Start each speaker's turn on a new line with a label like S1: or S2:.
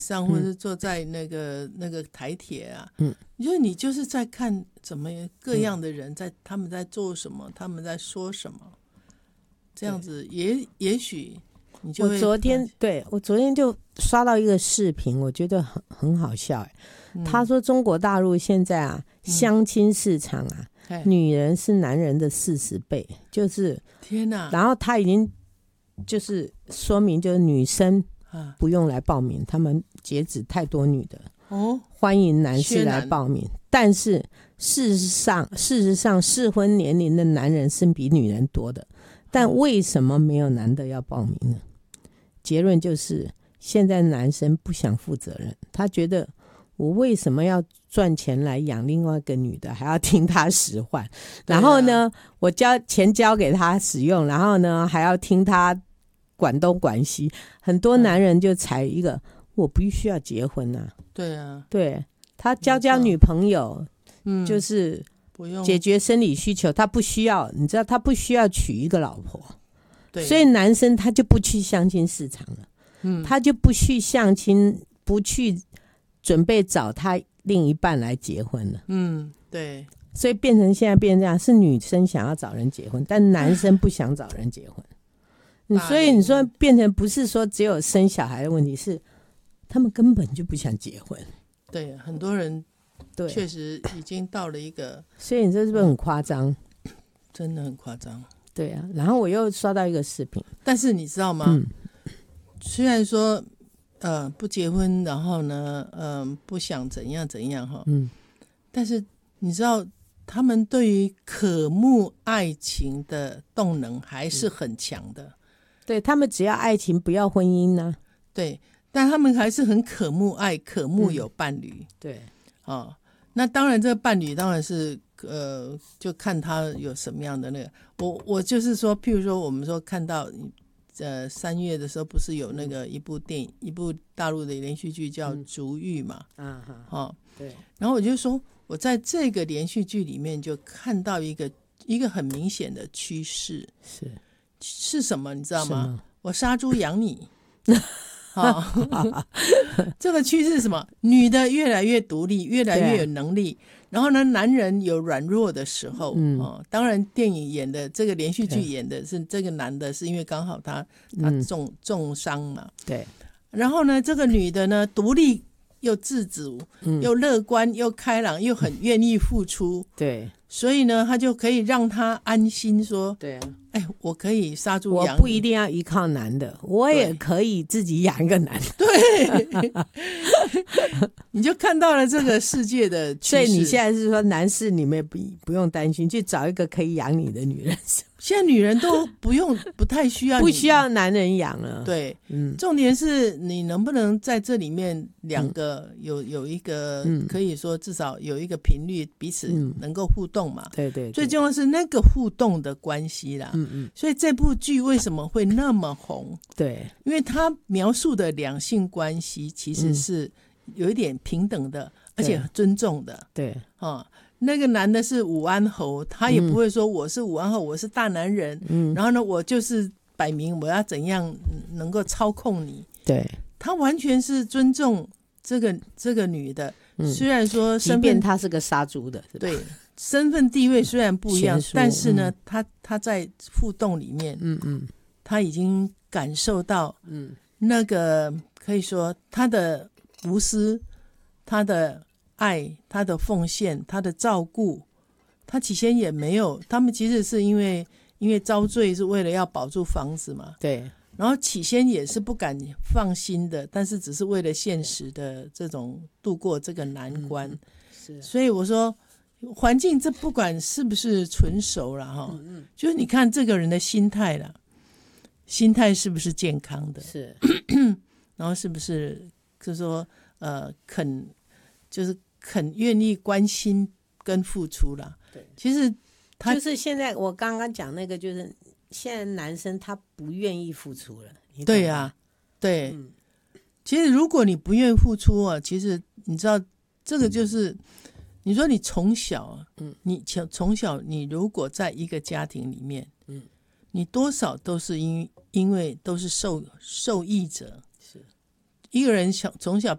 S1: 上，或者坐在那个台铁啊，你就是在看怎么各样的人他们在做什么，他们在说什么，这样子也许你就会。
S2: 我昨天就刷到一个视频，我觉得很好笑他说中国大陆现在啊，相亲市场啊，女人是男人的40倍，就是
S1: 天哪！
S2: 然后他已经就是说明，就是女生不用来报名，他们截止太多女的欢迎男士来报名。但是事实上适婚年龄的男人是比女人多的，但为什么没有男的要报名呢？结论就是现在男生不想负责任，他觉得我为什么要赚钱来养另外一个女的，还要听她使唤，然后呢我钱交给他使用，然后呢还要听他管东管西。很多男人就踩一个我必须要结婚啊，
S1: 对啊，
S2: 对，他交女朋友就是解决生理需求，他不需要，你知道他不需要娶一个老婆，对，所以男生他就不去相亲市场了，他就不去相亲，不去准备找他另一半来结婚了，
S1: 对，
S2: 所以现在变成这样，是女生想要找人结婚，但男生不想找人结婚，所以你说变成不是说只有生小孩的问题，是他们根本就不想结婚。
S1: 对，很多人确实已经到了一个，
S2: 所以你这是不是很夸张？
S1: 真的很夸张。
S2: 对啊，然后我又刷到一个视频，
S1: 但是你知道吗？虽然说不结婚，然后呢不想怎样怎样哈，但是你知道他们对于渴慕爱情的动能还是很强的。
S2: 对，他们只要爱情不要婚姻呢，
S1: 对，但他们还是很渴慕爱，渴慕有伴侣。
S2: 对，
S1: 那当然这个伴侣当然是就看他有什么样的那个。我就是说，譬如说我们说看到3月的时候不是有那个一部大陆的连续剧叫《逐玉》嘛，对，然后我就说我在这个连续剧里面就看到一个很明显的趋势，是什么你知道吗？我杀猪养你这个趋势是什么？女的越来越独立，越来越有能力，然后呢男人有软弱的时候，当然电影演的这个连续剧演的是这个男的是因为刚好他重伤嘛，对，然后呢这个女的呢独立又自主，又乐观又开朗，又很愿意付出，对，所以呢他就可以让他安心说，对啊，我可以杀猪养你，
S2: 我不一定要依靠男的，我也可以自己养一个男的。
S1: 对，你就看到了这个世界的趋势。
S2: 所以你现在是说，男士你们也不用担心，去找一个可以养你的女人。
S1: 现在女人都不太需要，
S2: 不需要男人养了。
S1: 对，重点是你能不能在这里面两个有一个可以说至少有一个频率，彼此能够互动嘛。对对，最重要是那个互动的关系啦。所以这部剧为什么会那么红？对，因为它描述的两性关系其实是有一点平等的，而且尊重的。对，那个男的是武安侯，他也不会说我是武安侯，我是大男人，然后呢我就是摆明我要怎样能够操控你。对，他完全是尊重这个女的，虽然说
S2: 即便他是个杀猪的，
S1: 对，身份地位虽然不一样，但是呢他在互动里面，他已经感受到那个可以说他的无私，他的爱，他的奉献，他的照顾，他起先也没有，他们其实是因为遭罪是为了要保住房子嘛，对，然后起先也是不敢放心的，但是只是为了现实的这种度过这个难关，是，所以我说环境这不管是不是纯熟啦就是你看这个人的心态啦，心态是不是健康的，是然后是不是就是说肯愿意关心跟付出啦。对，其实他
S2: 就是现在我刚刚讲那个，就是现在男生他不愿意付出了。
S1: 对啊，对，其实如果你不愿意付出啊，其实你知道这个就是你说你从小你如果在一个家庭里面，你多少都是因为都是受益者。是一个人从小